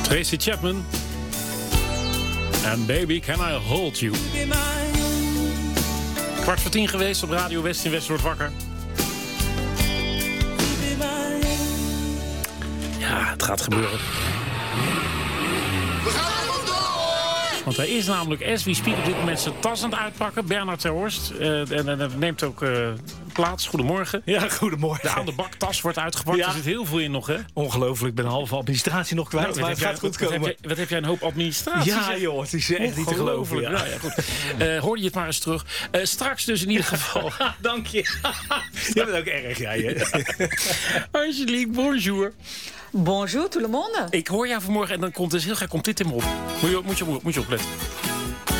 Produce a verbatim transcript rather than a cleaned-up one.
Tracy Chapman. En Baby Can I Hold You. Kwart voor tien geweest op Radio West in West wordt wakker. Ja, het gaat gebeuren. We gaan er door! Want hij is namelijk, as we speak, op dit moment zijn tas aan het uitpakken. Bernard ter Horst. Uh, en dat neemt ook uh, plaats. Goedemorgen. Ja, goedemorgen. De aan de bak tas wordt uitgepakt. Ja. Er zit heel veel in nog, hè? Ongelooflijk. Ik ben een halve administratie nog kwijt. Nou, maar het gaat goed komen. Wat heb, jij, wat heb jij een hoop administratie? Ja, zeg? joh. Het is echt niet te geloven. Ja. Ja, ja, goed. Uh, hoorde je het maar eens terug. Uh, straks dus in ieder geval. Dank je. Je bent ook erg, jij. Ja, Angelique, bonjour. Bonjour tout le monde. Ik hoor jou vanmorgen en dan komt dus heel graag komt dit in me op. Moet je, moet je, moet je opletten.